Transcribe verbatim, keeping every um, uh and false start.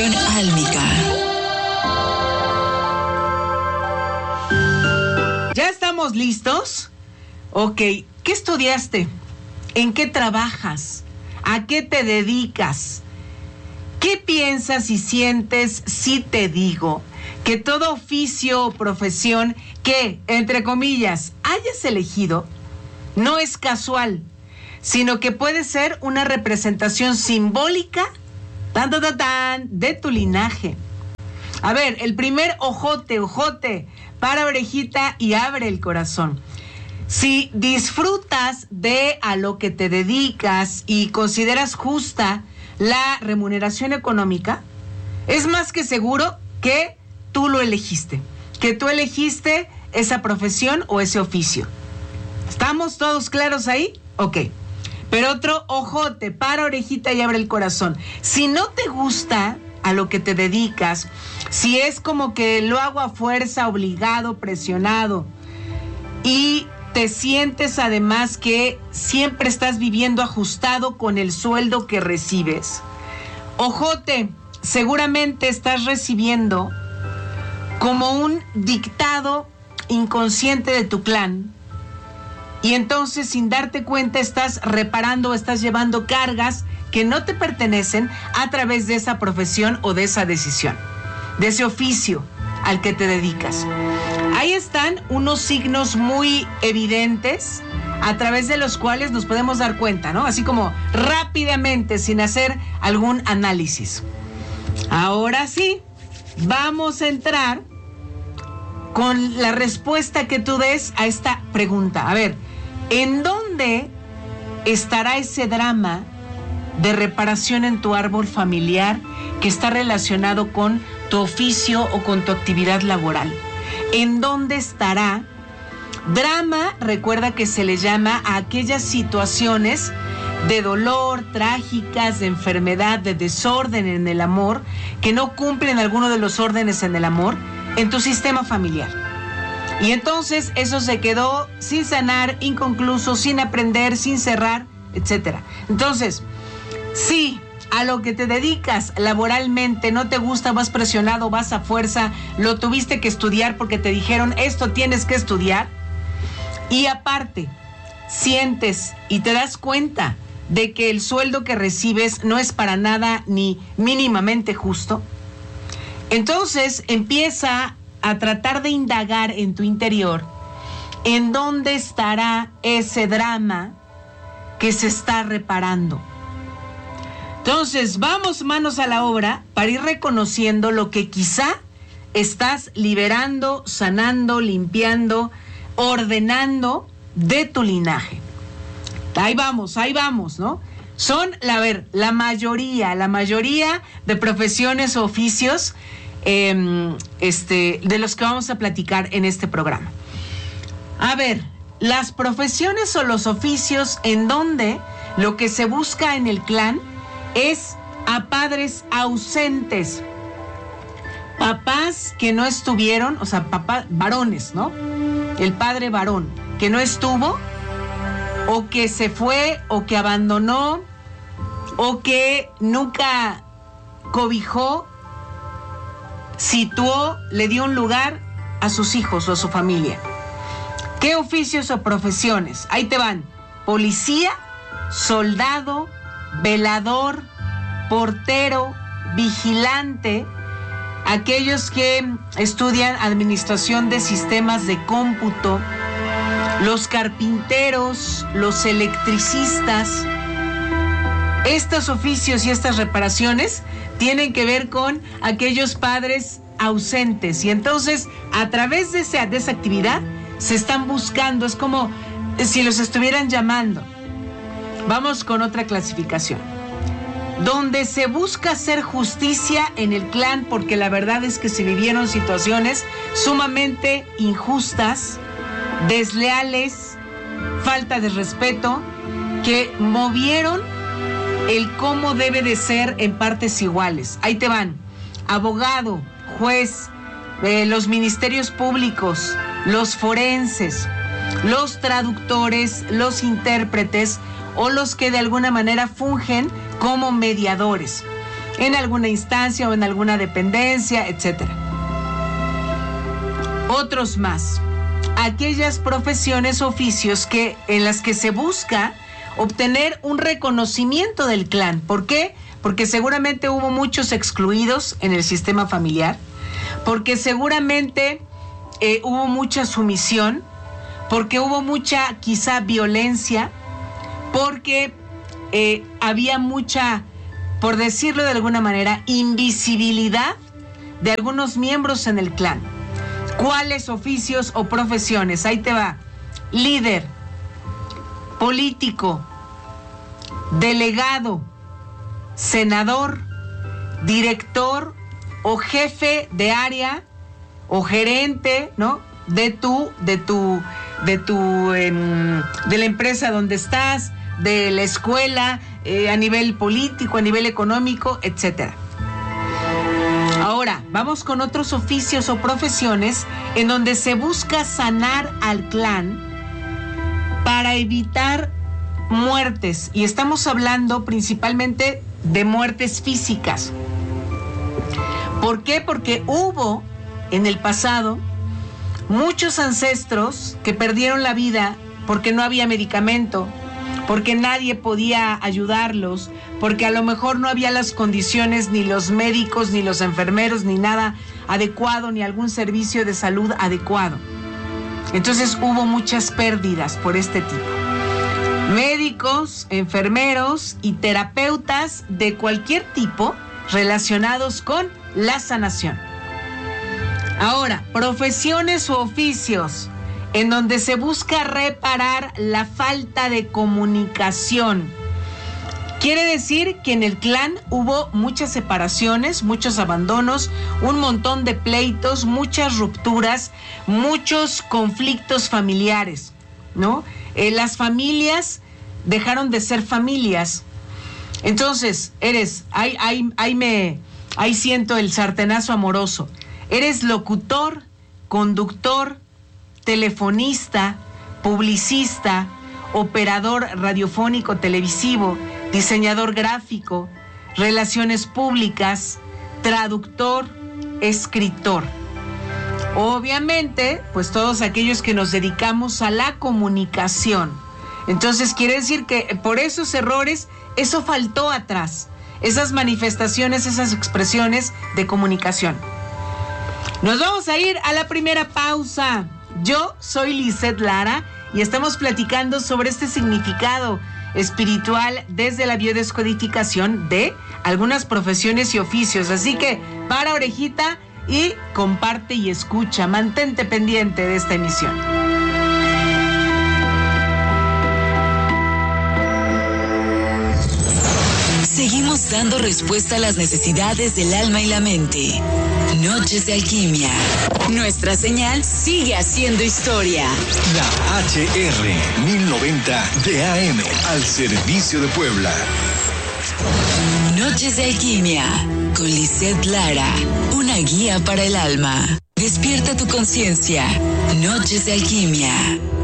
Álmica. ¿Ya estamos listos? Ok, ¿qué estudiaste? ¿En qué trabajas? ¿A qué te dedicas? ¿Qué piensas y sientes si te digo que todo oficio o profesión que, entre comillas, hayas elegido no es casual, sino que puede ser una representación simbólica tan, tan, tan, tan, de tu linaje? A ver, el primer ojote, ojote, para orejita y abre el corazón. Si disfrutas de a lo que te dedicas y consideras justa la remuneración económica, es más que seguro que tú lo elegiste, que tú elegiste esa profesión o ese oficio. ¿Estamos todos claros ahí? Ok. Pero otro ojote, para orejita y abre el corazón. Si no te gusta a lo que te dedicas, si es como que lo hago a fuerza, obligado, presionado, y te sientes además que siempre estás viviendo ajustado con el sueldo que recibes, ojote, seguramente estás recibiendo como un dictado inconsciente de tu clan, y entonces sin darte cuenta estás reparando, estás llevando cargas que no te pertenecen a través de esa profesión o de esa decisión, de ese oficio al que te dedicas. Ahí están unos signos muy evidentes a través de los cuales nos podemos dar cuenta, ¿no? Así como rápidamente, sin hacer algún análisis. Ahora sí, vamos a entrar con la respuesta que tú des a esta pregunta. A ver, ¿en dónde estará ese drama de reparación en tu árbol familiar que está relacionado con tu oficio o con tu actividad laboral? ¿En dónde estará? Drama, recuerda que se le llama a aquellas situaciones de dolor, trágicas, de enfermedad, de desorden en el amor, que no cumplen alguno de los órdenes en el amor en tu sistema familiar. Y entonces eso se quedó sin sanar, inconcluso, sin aprender, sin cerrar, etcétera. Entonces, sí, a lo que te dedicas laboralmente no te gusta, vas presionado, vas a fuerza, lo tuviste que estudiar porque te dijeron esto tienes que estudiar, y aparte sientes y te das cuenta de que el sueldo que recibes no es para nada ni mínimamente justo, entonces empieza a tratar de indagar en tu interior en dónde estará ese drama que se está reparando. Entonces, vamos manos a la obra para ir reconociendo lo que quizá estás liberando, sanando, limpiando, ordenando de tu linaje. Ahí vamos, ahí vamos, ¿no? Son, a ver, la mayoría, la mayoría de profesiones o oficios eh, este, de los que vamos a platicar en este programa. A ver, las profesiones o los oficios en donde lo que se busca en el clan es a padres ausentes, papás que no estuvieron, o sea, papás varones, ¿no? El padre varón que no estuvo, o que se fue, o que abandonó, o que nunca cobijó, situó, le dio un lugar a sus hijos o a su familia. ¿Qué oficios o profesiones? Ahí te van: policía, soldado, velador, portero, vigilante, aquellos que estudian administración de sistemas de cómputo, los carpinteros, los electricistas. Estos oficios y estas reparaciones tienen que ver con aquellos padres ausentes, y entonces a través de esa, de esa actividad se están buscando, es como si los estuvieran llamando. Vamos con otra clasificación, donde se busca hacer justicia en el clan, porque la verdad es que se vivieron situaciones sumamente injustas, desleales, falta de respeto, que movieron el cómo debe de ser en partes iguales. Ahí te van: abogado, juez, eh, los ministerios públicos, los forenses, los traductores, los intérpretes, o los que de alguna manera fungen como mediadores. en alguna instancia o en alguna dependencia, etcétera. Otros más, aquellas profesiones o oficios que, en las que se busca obtener un reconocimiento del clan. ¿Por qué? Porque seguramente hubo muchos excluidos en el sistema familiar, porque seguramente eh, hubo mucha sumisión, porque hubo mucha quizá violencia, porque eh, había mucha, por decirlo de alguna manera, invisibilidad de algunos miembros en el clan. ¿Cuáles oficios o profesiones? Ahí te va. Líder, político, delegado, senador, director o jefe de área o gerente, ¿no? De tu, de tu, de tu, eh, de la empresa donde estás, de la escuela, eh, a nivel político, a nivel económico, etcétera. Ahora, vamos con otros oficios o profesiones en donde se busca sanar al clan para evitar muertes. Y estamos hablando principalmente de muertes físicas. ¿Por qué? Porque hubo en el pasado muchos ancestros que perdieron la vida porque no había medicamento, porque nadie podía ayudarlos, porque a lo mejor no había las condiciones, ni los médicos, ni los enfermeros, ni nada adecuado, ni algún servicio de salud adecuado. Entonces hubo muchas pérdidas por este tipo. Médicos, enfermeros y terapeutas de cualquier tipo relacionados con la sanación. Ahora, profesiones u oficios en donde se busca reparar la falta de comunicación. Quiere decir que en el clan hubo muchas separaciones, muchos abandonos, un montón de pleitos, muchas rupturas, muchos conflictos familiares, ¿no? Eh, las familias dejaron de ser familias. Entonces, eres, ahí, ahí, ahí me, ahí siento el sartenazo amoroso. Eres locutor, conductor, telefonista, publicista, operador radiofónico televisivo, diseñador gráfico, relaciones públicas, traductor, escritor. Obviamente, pues todos aquellos que nos dedicamos a la comunicación. Entonces quiere decir que por esos errores, eso faltó atrás, esas manifestaciones, esas expresiones de comunicación. Nos vamos a ir a la primera pausa. Yo soy Lizeth Lara y estamos platicando sobre este significado espiritual desde la biodescodificación de algunas profesiones y oficios. Así que para orejita y comparte y escucha. Mantente pendiente de esta emisión. Seguimos dando respuesta a las necesidades del alma y la mente. Noches de Alquimia. Nuestra señal sigue haciendo historia. La H R mil noventa de A M al servicio de Puebla. Noches de Alquimia con Lizeth Lara. Una guía para el alma. Despierta tu conciencia. Noches de Alquimia.